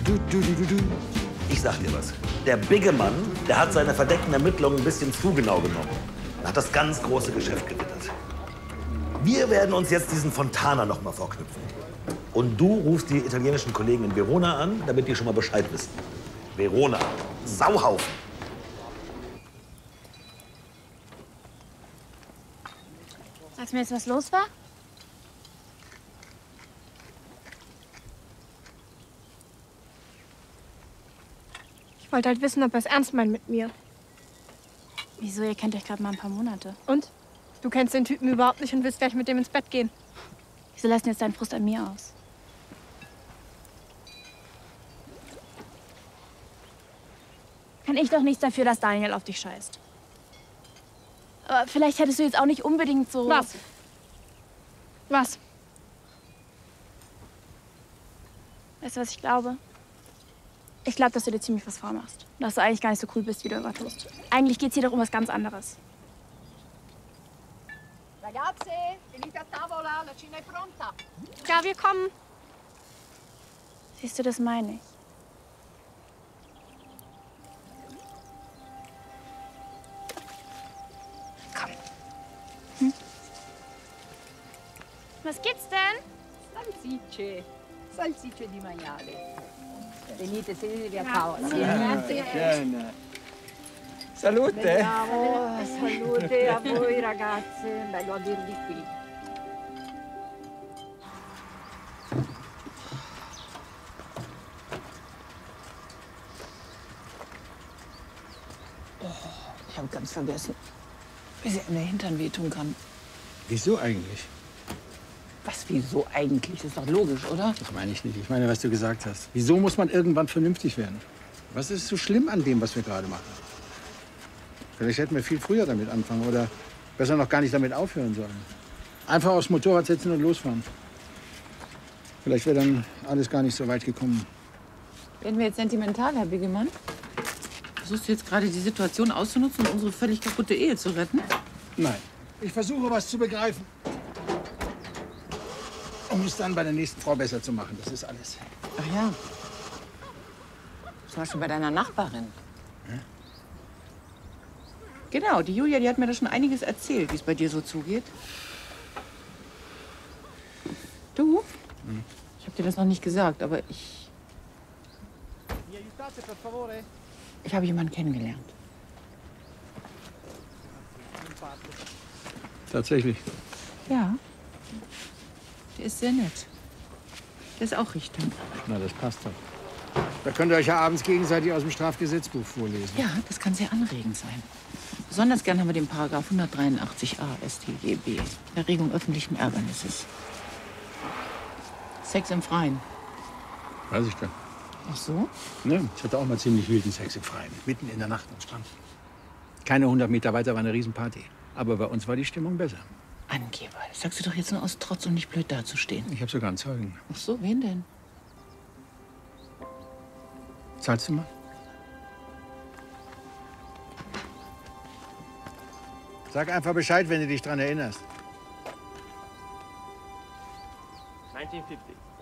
Ich sag dir was. Der Biggemann, der hat seine verdeckten Ermittlungen ein bisschen zu genau genommen. Er hat das ganz große Geschäft gewittert. Wir werden uns jetzt diesen Fontana noch mal vorknüpfen. Und du rufst die italienischen Kollegen in Verona an, damit die schon mal Bescheid wissen. Verona, Sauhaufen. Sagst du mir jetzt, was los war? Ich wollte halt wissen, ob er es ernst meint mit mir. Wieso? Ihr kennt euch gerade mal ein paar Monate. Und? Du kennst den Typen überhaupt nicht und willst gleich mit dem ins Bett gehen. Wieso lässt du jetzt deinen Frust an mir aus? Kann ich doch nichts dafür, dass Daniel auf dich scheißt. Aber vielleicht hättest du jetzt auch nicht unbedingt so... Was? Was? Weißt du, was ich glaube? Ich glaube, dass du dir ziemlich was vormachst. Dass du eigentlich gar nicht so cool bist, wie du immer tust. Eigentlich geht's hier doch um was ganz anderes. Ragazze, venite a tavola, la cena è pronta. Ja, wir kommen. Siehst du, das meine ich. Komm. Hm? Was gibt's denn? Salsicce, salsicce di maiale. Venite, sedetevi a tavola. Bene. Salute. Bravo, salute a voi ragazze, bello avervi qui. Ich habe ganz vergessen, wie sehr mir der Hintern wehtun kann. Wieso eigentlich? Was, wieso eigentlich? Das ist doch logisch, oder? Das meine ich nicht. Ich meine, was du gesagt hast. Wieso muss man irgendwann vernünftig werden? Was ist so schlimm an dem, was wir gerade machen? Vielleicht hätten wir viel früher damit anfangen oder besser noch gar nicht damit aufhören sollen. Einfach aufs Motorrad setzen und losfahren. Vielleicht wäre dann alles gar nicht so weit gekommen. Werden wir jetzt sentimental, Herr Biggemann? Versuchst du jetzt gerade die Situation auszunutzen, um unsere völlig kaputte Ehe zu retten? Nein. Ich versuche, was zu begreifen. Um es dann bei der nächsten Frau besser zu machen. Das ist alles. Ach ja. Zum Beispiel bei deiner Nachbarin. Ja? Genau, die Julia, die hat mir da schon einiges erzählt, wie es bei dir so zugeht. Du? Ich habe dir das noch nicht gesagt, aber ich habe jemanden kennengelernt. Tatsächlich. Ja. Der ist sehr nett. Der ist auch Richter. Na, das passt doch. Da könnt ihr euch ja abends gegenseitig aus dem Strafgesetzbuch vorlesen. Ja, das kann sehr anregend sein. Besonders gern haben wir den Paragraph 183a StGB. Erregung öffentlichen Ärgernisses. Sex im Freien. Weiß ich doch. Ach so? Ne, ich hatte auch mal ziemlich wilden Sex im Freien. Mitten in der Nacht am Strand. Keine 100 Meter weiter war eine Riesenparty. Aber bei uns war die Stimmung besser. Angeber, das sagst du doch jetzt nur aus Trotz, um nicht blöd dazustehen. Ich habe sogar einen Zeugen. Ach so, wen denn? Zahlst du mal? Sag einfach Bescheid, wenn du dich dran erinnerst. 1950.